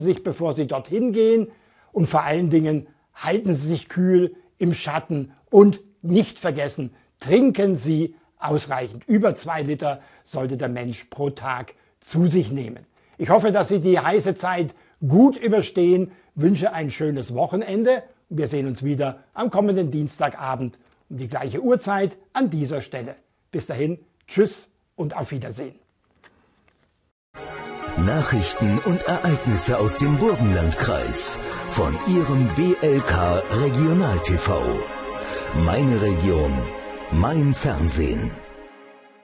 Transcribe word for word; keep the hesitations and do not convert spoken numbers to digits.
sich, bevor Sie dorthin gehen. Und vor allen Dingen halten Sie sich kühl im Schatten und nicht vergessen, trinken Sie ausreichend. Über zwei Liter sollte der Mensch pro Tag zu sich nehmen. Ich hoffe, dass Sie die heiße Zeit gut überstehen, wünsche ein schönes Wochenende. Wir sehen uns wieder am kommenden Dienstagabend um die gleiche Uhrzeit an dieser Stelle. Bis dahin, tschüss und auf Wiedersehen. Nachrichten und Ereignisse aus dem Burgenlandkreis von Ihrem B L K Regional T V. Meine Region, mein Fernsehen.